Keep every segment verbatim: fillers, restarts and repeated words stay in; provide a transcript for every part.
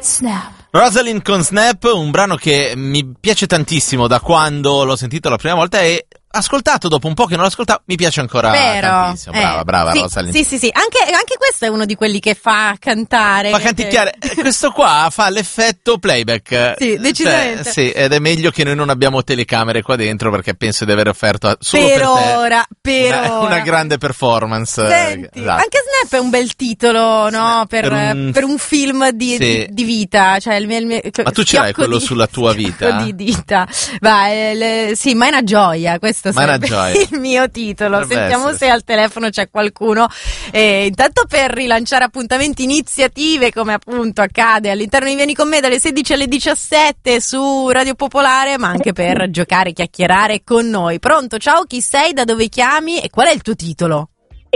Snap. Rosalind con Snap, un brano che mi piace tantissimo da quando l'ho sentito la prima volta e ascoltato dopo un po' che non l'ho ascoltato, mi piace ancora Vero. tantissimo. Brava, eh, brava sì, Rosalind. Sì, sì, sì. Anche, anche questo è uno di quelli che fa cantare. Fa canticchiare. Che... Questo qua fa l'effetto playback. Sì, decisamente. Cioè, sì, ed è meglio che noi non abbiamo telecamere qua dentro perché penso di aver offerto solo per, per te ora, per una, ora. una grande performance. Senti, Esatto. anche Snap è un bel titolo, no? Per, per, un... per un film di, sì. di, di vita. Cioè il mio, il mio, ma tu ce l'hai quello di, sulla tua vita? Di dita. Vai, le, sì, ma è una gioia. Questo ma sarebbe gioia. il mio titolo. Dovrebbe Sentiamo essere. se al telefono c'è qualcuno. Eh, intanto per rilanciare appuntamenti, iniziative, come appunto accade all'interno di Vieni con me dalle sedici alle diciassette su Radio Popolare, ma anche per giocare, chiacchierare con noi. Pronto? Ciao, chi sei? Da dove chiami? E qual è il tuo titolo?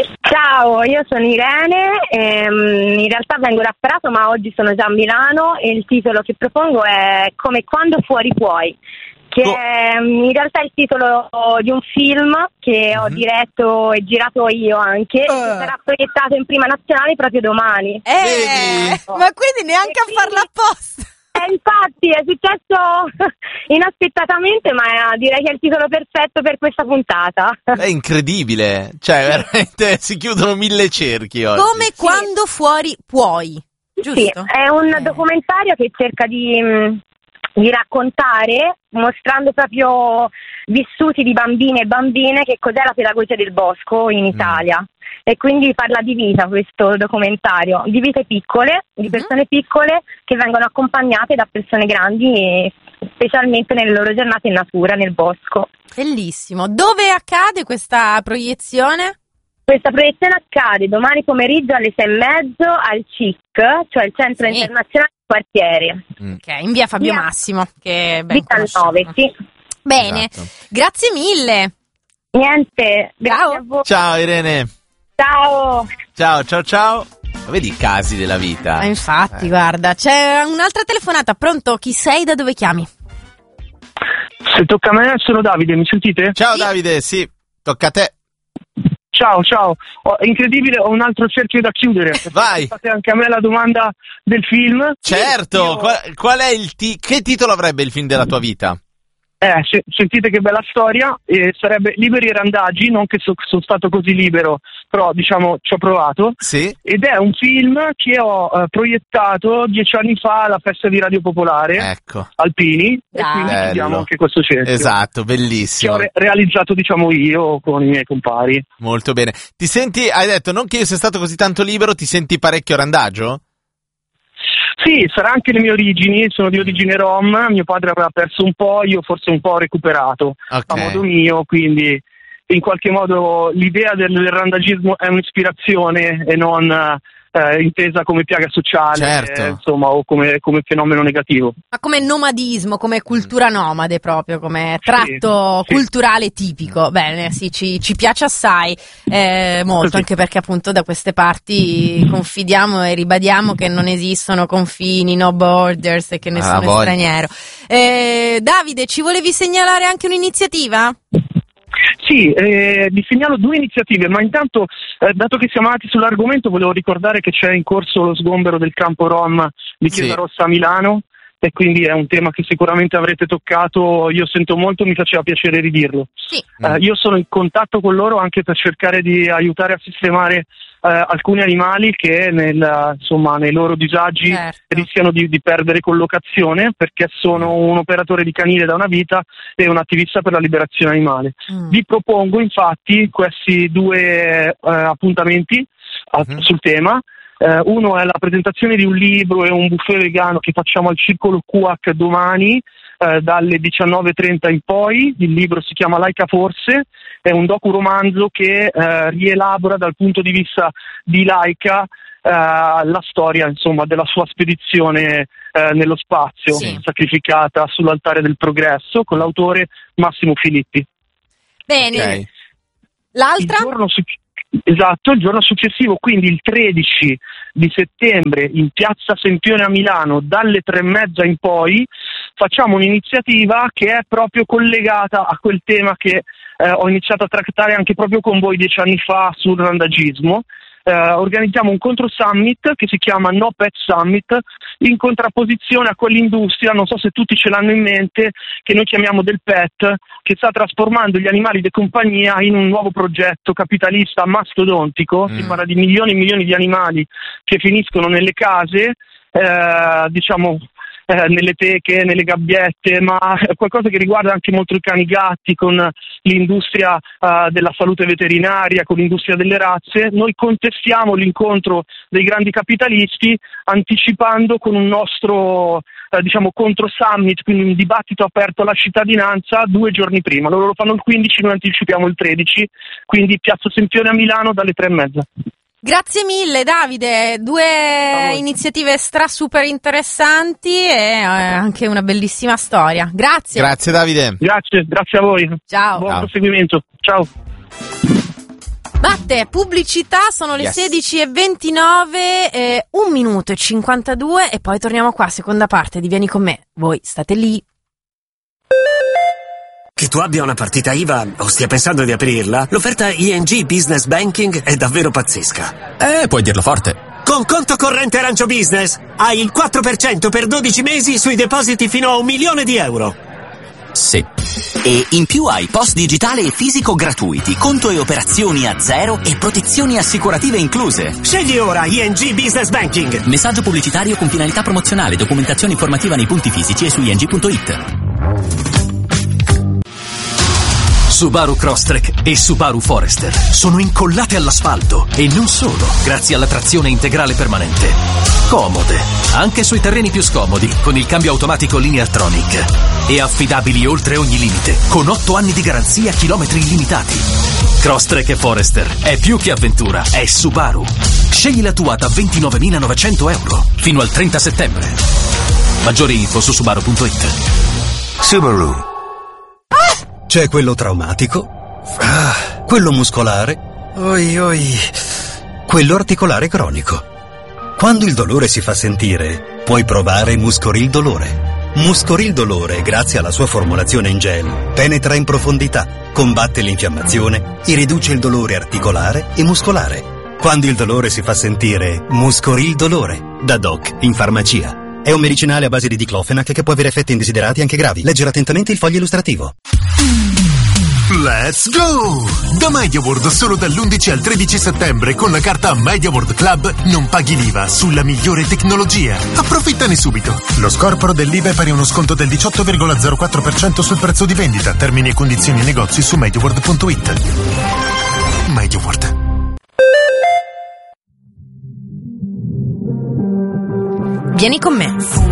Ciao, io sono Irene, ehm, in realtà vengo da Prato ma oggi sono già a Milano e il titolo che propongo è Come quando fuori puoi, che Oh. è in realtà il titolo di un film che ho Mhm. diretto e girato io anche, Uh. che sarà proiettato in prima nazionale proprio domani. Eh, Vedi? ma quindi neanche E a farla apposta. Eh, infatti è successo inaspettatamente, ma direi che è il titolo perfetto per questa puntata. È incredibile. Cioè, veramente si chiudono mille cerchi oggi. Come quando fuori puoi, giusto? Sì, è un Eh. documentario che cerca di, mh, di raccontare, mostrando proprio vissuti di bambini e bambine, che cos'è la pedagogia del bosco in Italia. E quindi parla di vita questo documentario, di vite piccole, di persone piccole che vengono accompagnate da persone grandi, e specialmente nelle loro giornate in natura, nel bosco. Bellissimo. Dove accade questa proiezione? Questa proiezione accade domani pomeriggio alle sei e mezzo al C I C, cioè il Centro Sì. Internazionale di Quartiere. Ok, in via Fabio Via- Massimo, che ben diciannove, conosciamo. sì. Bene, Esatto. grazie mille. Niente, grazie Ciao. a voi. Ciao Irene. Ciao. Ciao, ciao, ciao. Ma vedi i casi della vita. Ma infatti, Eh. guarda, c'è un'altra telefonata. Pronto? Chi sei? Da dove chiami? Se tocca a me, sono Davide, mi sentite? Ciao Sì. Davide, sì, tocca a te. Ciao, ciao. Oh, è incredibile, ho un altro cerchio da chiudere. Vai. Fate anche a me la domanda del film. Certo, Io- qual, qual è il ti- che titolo avrebbe il film della tua vita? Eh, se- sentite che bella storia, eh, sarebbe Liberi e Randagi, non che so- sono stato così libero, però diciamo ci ho provato. Sì? Ed è un film che ho eh, proiettato dieci anni fa alla festa di Radio Popolare, Ecco, Alpini, e Dai. quindi Bello. chiudiamo anche questo cerchio. esatto, Che ho bellissimo, re- realizzato, diciamo, io con i miei compari. molto bene. Ti senti, hai detto, non che io sia stato così tanto libero, ti senti parecchio randagio? Sì, sarà anche le mie origini, sono di origine rom, mio padre aveva perso un po', io forse un po' ho recuperato Ok. a modo mio, quindi in qualche modo l'idea del, del randagismo è un'ispirazione e non eh, intesa come piaga sociale, Certo. eh, insomma, o come, come fenomeno negativo. Ma come nomadismo, come cultura nomade proprio, come tratto sì. culturale tipico. Bene, sì, ci, ci piace assai, eh, molto, Così. anche perché appunto da queste parti confidiamo e ribadiamo che non esistono confini, no borders e che nessuno Ah, è voglia. straniero. Eh, Davide, ci volevi segnalare anche un'iniziativa? Sì, eh, vi segnalo due iniziative, ma intanto, eh, dato che siamo andati sull'argomento, volevo ricordare che c'è in corso lo sgombero del campo Rom di Chiesa Sì. Rossa a Milano, e quindi è un tema che sicuramente avrete toccato, io sento molto, mi faceva piacere ridirlo. Sì. Eh, io sono in contatto con loro anche per cercare di aiutare a sistemare eh, alcuni animali che nel, insomma, nei loro disagi Certo. rischiano di, di perdere collocazione, perché sono un operatore di canile da una vita e un attivista per la liberazione animale. Mm. Vi propongo infatti questi due eh, appuntamenti a- Mhm. sul tema. Eh, uno è la presentazione di un libro e un buffet vegano che facciamo al Circolo Q H domani eh, dalle diciannove e trenta in poi. Il libro si chiama Laica Forse, è un docuromanzo che eh, rielabora dal punto di vista di Laika eh, la storia, insomma, della sua spedizione eh, nello spazio, Sì. sacrificata sull'altare del progresso, con l'autore Massimo Filippi. Bene, Ok. Il l'altra? giorno suc- esatto, il giorno successivo, quindi il tredici di settembre, in Piazza Sempione a Milano, dalle tre e mezza in poi, facciamo un'iniziativa che è proprio collegata a quel tema che eh, ho iniziato a trattare anche proprio con voi dieci anni fa sul randagismo. eh, organizziamo un contro summit che si chiama No Pet Summit, in contrapposizione a quell'industria, non so se tutti ce l'hanno in mente, che noi chiamiamo del pet, che sta trasformando gli animali di compagnia in un nuovo progetto capitalista mastodontico. Mm. Si parla di milioni e milioni di animali che finiscono nelle case, eh, diciamo eh, nelle teche, nelle gabbiette, ma è qualcosa che riguarda anche molto i cani gatti, con l'industria eh, della salute veterinaria, con l'industria delle razze. Noi contestiamo l'incontro dei grandi capitalisti anticipando con un nostro eh, diciamo contro summit, quindi un dibattito aperto alla cittadinanza due giorni prima. Loro lo fanno il quindici, noi anticipiamo il tredici, quindi Piazza Sempione a Milano dalle tre e mezza. Grazie mille Davide, due iniziative stra super interessanti e eh, anche una bellissima storia. Grazie. Grazie Davide. Grazie, grazie a voi. Ciao. Buon Ciao. proseguimento. Ciao. Batte, pubblicità, sono le Yes. sedici e ventinove, eh, un minuto e cinquantadue e poi torniamo qua, seconda parte di Vieni con me. Voi state lì. Che tu abbia una partita I V A o stia pensando di aprirla, l'offerta I N G Business Banking è davvero pazzesca. Eh, puoi dirlo forte. Con conto corrente Arancio Business hai il quattro per cento per dodici mesi sui depositi fino a un milione di euro. Sì. E in più hai post digitale e fisico gratuiti, conto e operazioni a zero e protezioni assicurative incluse. Scegli ora I N G Business Banking. Messaggio pubblicitario con finalità promozionale, documentazione informativa nei punti fisici e su i n g punto i t. Subaru Crosstrek e Subaru Forester sono incollate all'asfalto e non solo, grazie alla trazione integrale permanente. Comode, anche sui terreni più scomodi, con il cambio automatico Lineartronic. E affidabili oltre ogni limite, con otto anni di garanzia, chilometri illimitati. Crosstrek e Forester è più che avventura, è Subaru. Scegli la tua da ventinovemilanovecento euro fino al trenta settembre. Maggiori info su subaru punto it. Subaru. C'è quello traumatico, ah, quello muscolare, oi oi, quello articolare cronico. Quando il dolore si fa sentire, puoi provare Muscoril Dolore. Muscoril Dolore, grazie alla sua formulazione in gel, penetra in profondità, combatte l'infiammazione e riduce il dolore articolare e muscolare. Quando il dolore si fa sentire, Muscoril Dolore, da Doc in farmacia. È un medicinale a base di diclofenac che può avere effetti indesiderati anche gravi. Leggere attentamente il foglio illustrativo. Let's go! Da MediaWorld solo dall'undici al tredici settembre con la carta MediaWorld Club non paghi l'I V A sulla migliore tecnologia. Approfittane subito. Lo scorporo dell'I V A è pari a uno sconto del diciotto virgola zero quattro per cento sul prezzo di vendita. Termini e condizioni negozi su mediaworld punto it. MediaWorld. Vieni con me.